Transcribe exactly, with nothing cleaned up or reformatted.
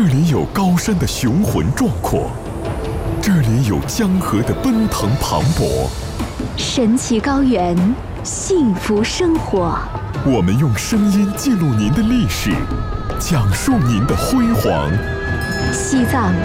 这里有高山的雄浑壮阔，这里有江河的奔腾磅礴。 神奇高原，幸福生活。 我们用声音记录您的历史，讲述您的辉煌。 西藏